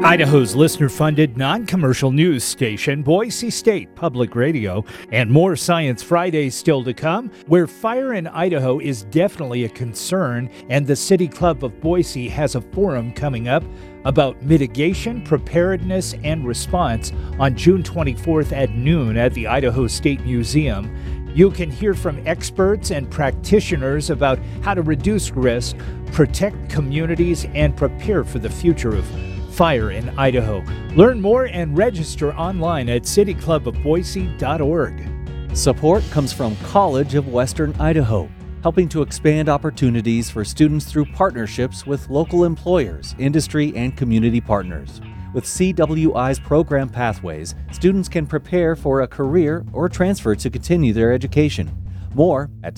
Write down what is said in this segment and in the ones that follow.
Idaho's listener-funded, non-commercial news station, Boise State Public Radio, and more Science Fridays still to come, where fire in Idaho is definitely a concern, and the City Club of Boise has a forum coming up about mitigation, preparedness, and response on June 24th at noon at the Idaho State Museum. You can hear from experts and practitioners about how to reduce risk, protect communities, and prepare for the future of fire in Idaho. Learn more and register online at cityclubofboise.org. Support comes from College of Western Idaho, helping to expand opportunities for students through partnerships with local employers, industry, and community partners. With CWI's program pathways, students can prepare for a career or transfer to continue their education. More at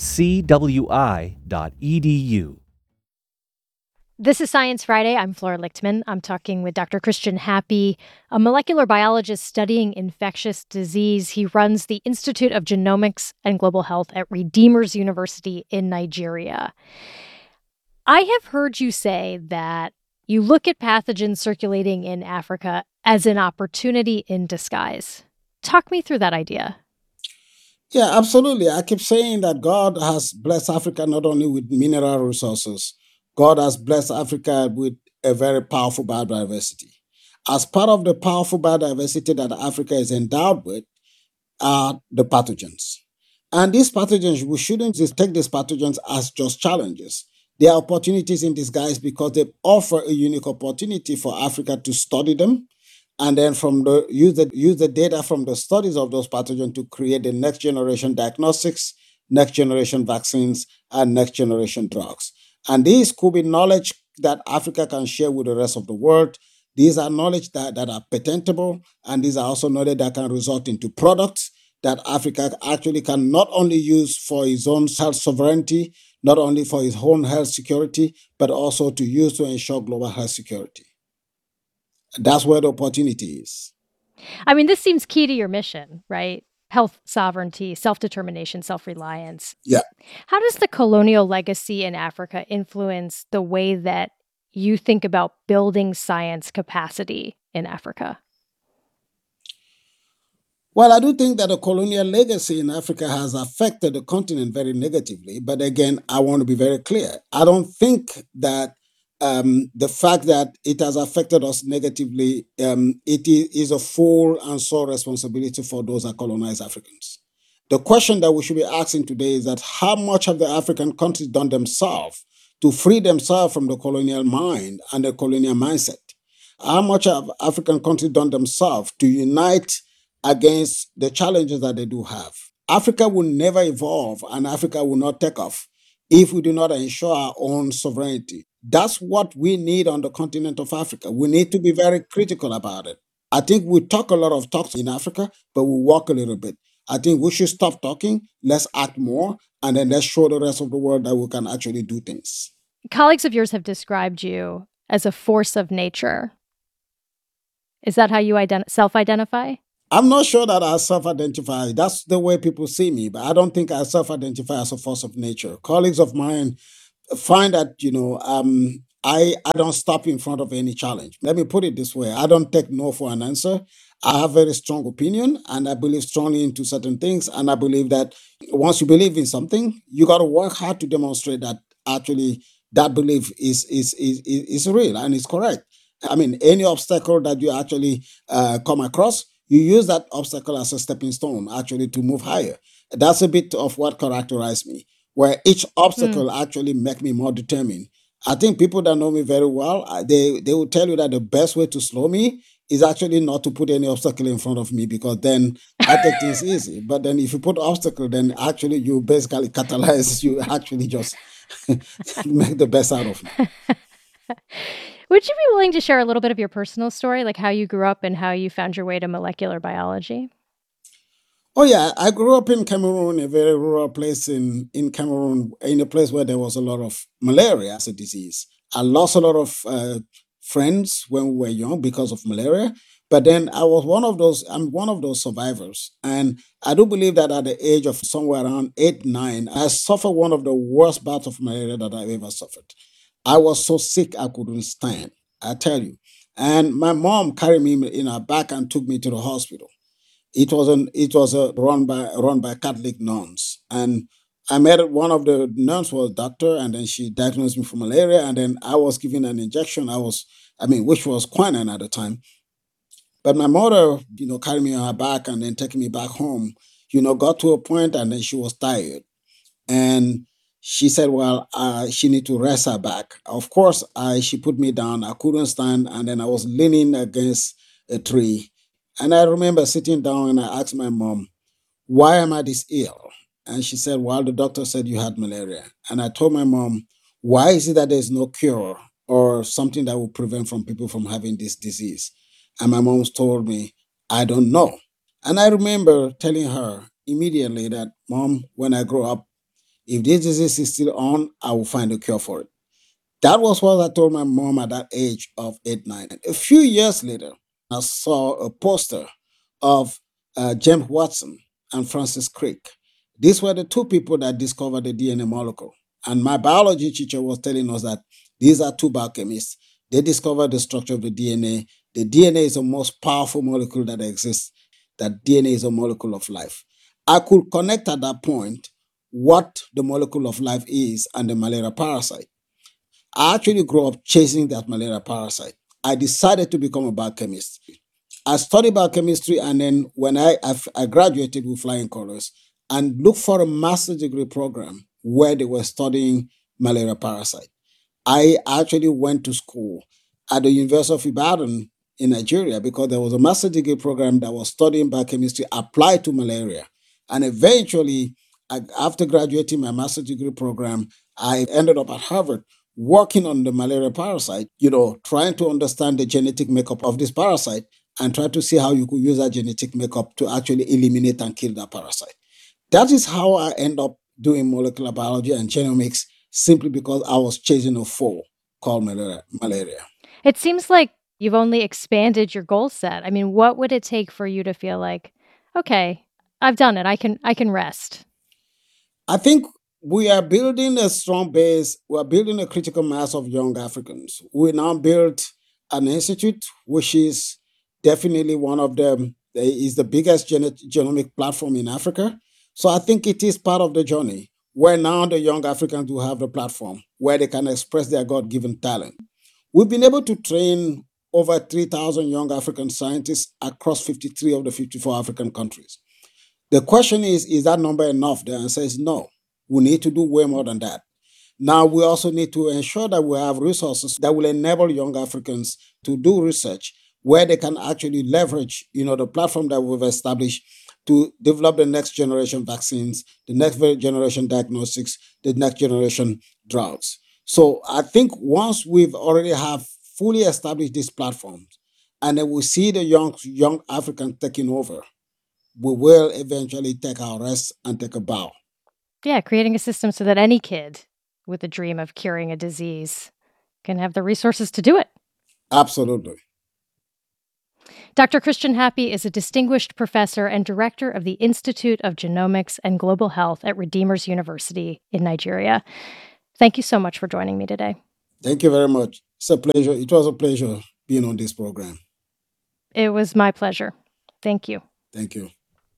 cwi.edu. This is Science Friday. I'm Flora Lichtman. I'm talking with Dr. Christian Happy, a molecular biologist studying infectious disease. He runs the Institute of Genomics and Global Health at Redeemers University in Nigeria. I have heard you say that you look at pathogens circulating in Africa as an opportunity in disguise. Talk me through that idea. Yeah, absolutely. I keep saying that God has blessed Africa not only with mineral resources, God has blessed Africa with a very powerful biodiversity. As part of the powerful biodiversity that Africa is endowed with are the pathogens. And these pathogens, we shouldn't just take these pathogens as just challenges. They are opportunities in disguise because they offer a unique opportunity for Africa to study them and then use the data from the studies of those pathogens to create the next generation diagnostics, next generation vaccines, and next generation drugs. And these could be knowledge that Africa can share with the rest of the world. These are knowledge that are patentable, and these are also knowledge that can result into products that Africa actually can not only use for its own health sovereignty, not only for its own health security, but also to use to ensure global health security. That's where the opportunity is. I mean, this seems key to your mission, right? Health sovereignty, self-determination, self-reliance. Yeah. How does the colonial legacy in Africa influence the way that you think about building science capacity in Africa? Well, I do think that the colonial legacy in Africa has affected the continent very negatively. But again, I want to be very clear. I don't think that the fact that it has affected us negatively, is a full and sole responsibility for those that colonize Africans. The question that we should be asking today is that how much have the African countries done themselves to free themselves from the colonial mind and the colonial mindset? How much have African countries done themselves to unite against the challenges that they do have? Africa will never evolve and Africa will not take off if we do not ensure our own sovereignty. That's what we need on the continent of Africa. We need to be very critical about it. I think we talk a lot of talks in Africa, but we walk a little bit. I think we should stop talking, let's act more, and then let's show the rest of the world that we can actually do things. Colleagues of yours have described you as a force of nature. Is that how you self-identify? I'm not sure that I self-identify. That's the way people see me, but I don't think I self-identify as a force of nature. Colleagues of mine find that, I don't stop in front of any challenge. Let me put it this way. I don't take no for an answer. I have very strong opinion and I believe strongly into certain things. And I believe that once you believe in something, you got to work hard to demonstrate that actually that belief is real and is correct. I mean, any obstacle that you actually come across, you use that obstacle as a stepping stone actually to move higher. That's a bit of what characterized me, where each obstacle actually make me more determined. I think people that know me very well, they will tell you that the best way to slow me is actually not to put any obstacle in front of me, because then I take things easy. But then if you put obstacle, then actually you basically catalyze, you actually just make the best out of me. Would you be willing to share a little bit of your personal story, like how you grew up and how you found your way to molecular biology? Oh, yeah. I grew up in Cameroon, a very rural place in Cameroon, in a place where there was a lot of malaria as a disease. I lost a lot of friends when we were young because of malaria. But then I'm one of those survivors. And I do believe that at the age of somewhere around 8, 9, I suffered one of the worst bouts of malaria that I've ever suffered. I was so sick I couldn't stand. I tell you. And my mom carried me in her back and took me to the hospital. It was run by Catholic nuns, and I met one of the nuns was a doctor, and then she diagnosed me for malaria, and then I was given an injection. Which was quinine at the time. But my mother, carried me on her back and then taking me back home. Got to a point, and then she was tired, and she said, "Well, she need to rest her back." Of course, she put me down. I couldn't stand, and then I was leaning against a tree. And I remember sitting down, and I asked my mom, "Why am I this ill?" And she said, "Well, the doctor said you had malaria." And I told my mom, "Why is it that there's no cure or something that will prevent from people from having this disease?" And my mom told me, "I don't know." And I remember telling her immediately that, "Mom, when I grow up, if this disease is still on, I will find a cure for it." That was what I told my mom at that age of 8, 9. A few years later, I saw a poster of James Watson and Francis Crick. These were the two people that discovered the DNA molecule. And my biology teacher was telling us that these are two biochemists. They discovered the structure of the DNA. The DNA is the most powerful molecule that exists. That DNA is a molecule of life. I could connect at that point what the molecule of life is and the malaria parasite. I actually grew up chasing that malaria parasite. I decided to become a biochemist. I studied biochemistry, and then when I graduated with flying colors and looked for a master's degree program where they were studying malaria parasite. I actually went to school at the University of Ibadan in Nigeria because there was a master's degree program that was studying biochemistry applied to malaria. And eventually, after graduating my master's degree program, I ended up at Harvard working on the malaria parasite, trying to understand the genetic makeup of this parasite and try to see how you could use that genetic makeup to actually eliminate and kill that parasite. That is how I end up doing molecular biology and genomics, simply because I was chasing a foe called malaria. It seems like you've only expanded your goal set. I mean, what would it take for you to feel like, okay, I've done it. I can rest? I think we are building a strong base. We are building a critical mass of young Africans. We now built an institute, which is definitely one of them. Is the biggest genomic platform in Africa. So I think it is part of the journey where now the young Africans do have the platform where they can express their God-given talent. We've been able to train over 3,000 young African scientists across 53 of the 54 African countries. The question is that number enough? The answer is no. We need to do way more than that. Now, we also need to ensure that we have resources that will enable young Africans to do research where they can actually leverage, the platform that we've established to develop the next generation vaccines, the next generation diagnostics, the next generation drugs. So I think once we've already have fully established these platforms, and then we see the young Africans taking over, we will eventually take our rest and take a bow. Yeah, creating a system so that any kid with a dream of curing a disease can have the resources to do it. Absolutely. Dr. Christian Happy is a distinguished professor and director of the Institute of Genomics and Global Health at Redeemers University in Nigeria. Thank you so much for joining me today. Thank you very much. It's a pleasure. It was a pleasure being on this program. It was my pleasure. Thank you. Thank you.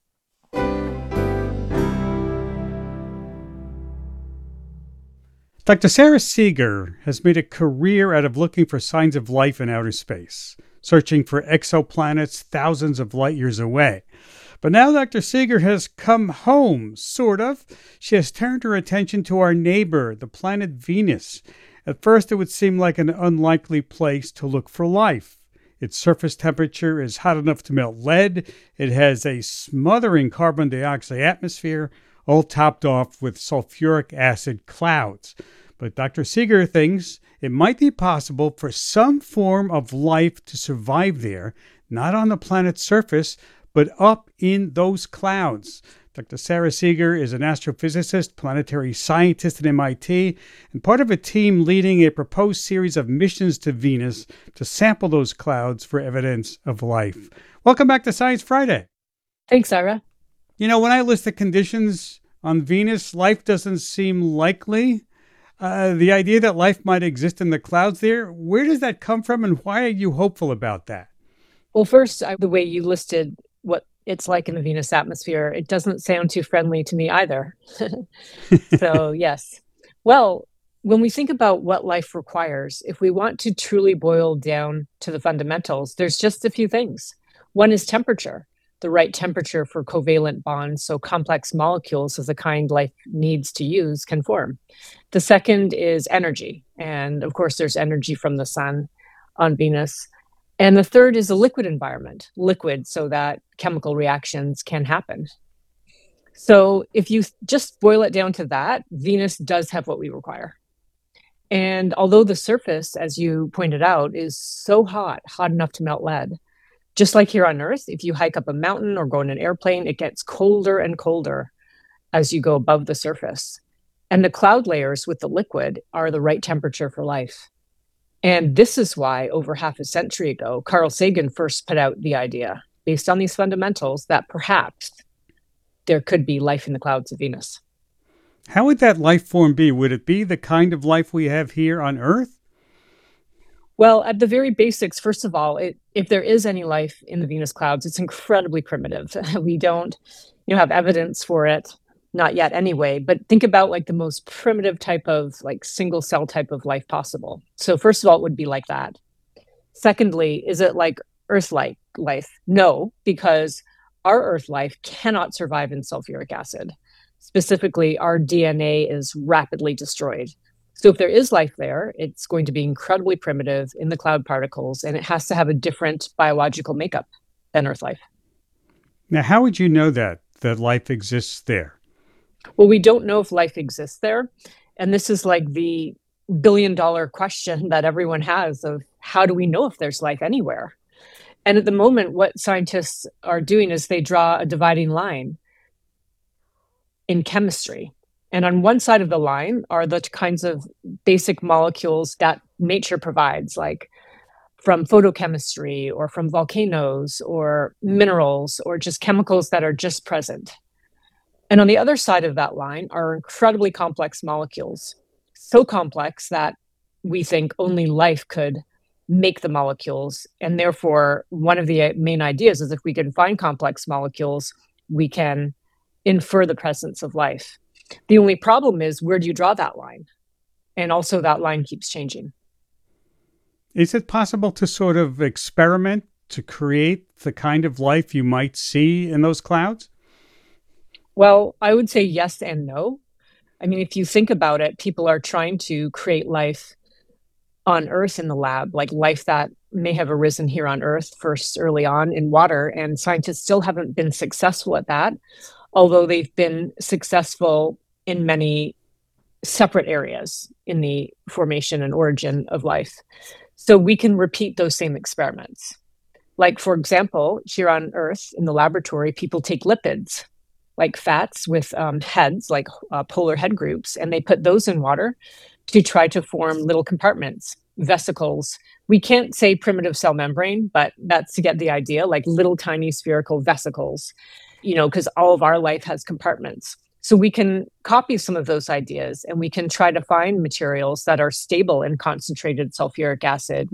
Dr. Sara Seager has made a career out of looking for signs of life in outer space, searching for exoplanets thousands of light years away. But now Dr. Seager has come home, sort of. She has turned her attention to our neighbor, the planet Venus. At first, it would seem like an unlikely place to look for life. Its surface temperature is hot enough to melt lead. It has a smothering carbon dioxide atmosphere, all topped off with sulfuric acid clouds. But Dr. Seager thinks it might be possible for some form of life to survive there, not on the planet's surface, but up in those clouds. Dr. Sara Seager is an astrophysicist, planetary scientist at MIT, and part of a team leading a proposed series of missions to Venus to sample those clouds for evidence of life. Welcome back to Science Friday. Thanks, Sarah. When I list the conditions on Venus, life doesn't seem likely. The idea that life might exist in the clouds there, where does that come from and why are you hopeful about that? Well, first, the way you listed what it's like in the Venus atmosphere, it doesn't sound too friendly to me either. So, yes. Well, when we think about what life requires, if we want to truly boil down to the fundamentals, there's just a few things. One is temperature, the right temperature for covalent bonds, so complex molecules of the kind life needs to use can form. The second is energy. And of course, there's energy from the sun on Venus. And the third is a liquid environment, liquid so that chemical reactions can happen. So if you just boil it down to that, Venus does have what we require. And although the surface, as you pointed out, is so hot, hot enough to melt lead, just like here on Earth, if you hike up a mountain or go in an airplane, it gets colder and colder as you go above the surface. And the cloud layers with the liquid are the right temperature for life. And this is why over half a century ago, Carl Sagan first put out the idea, based on these fundamentals, that perhaps there could be life in the clouds of Venus. How would that life form be? Would it be the kind of life we have here on Earth? Well, at the very basics, first of all, if there is any life in the Venus clouds, it's incredibly primitive. We don't, have evidence for it, not yet anyway. But think about like the most primitive type of like single cell type of life possible. So first of all, it would be like that. Secondly, is it like Earth-like life? No, because our Earth life cannot survive in sulfuric acid. Specifically, our DNA is rapidly destroyed. So if there is life there, it's going to be incredibly primitive in the cloud particles, and it has to have a different biological makeup than Earth life. Now, how would you know that life exists there? Well, we don't know if life exists there. And this is like the billion-dollar question that everyone has of how do we know if there's life anywhere? And at the moment, what scientists are doing is they draw a dividing line in chemistry. And on one side of the line are the kinds of basic molecules that nature provides, like from photochemistry or from volcanoes or minerals or just chemicals that are just present. And on the other side of that line are incredibly complex molecules, so complex that we think only life could make the molecules. And therefore, one of the main ideas is if we can find complex molecules, we can infer the presence of life. The only problem is, where do you draw that line? And also that line keeps changing. Is it possible to sort of experiment to create the kind of life you might see in those clouds? Well, I would say yes and no. I mean, if you think about it, people are trying to create life on Earth in the lab, like life that may have arisen here on Earth first early on in water. And scientists still haven't been successful at that, although they've been successful in many separate areas in the formation and origin of life. So we can repeat those same experiments. Like, for example, here on Earth in the laboratory, people take lipids, like fats with heads, like polar head groups, and they put those in water to try to form little compartments, vesicles. We can't say primitive cell membrane, but that's to get the idea, like little tiny spherical vesicles, because all of our life has compartments. So we can copy some of those ideas and we can try to find materials that are stable in concentrated sulfuric acid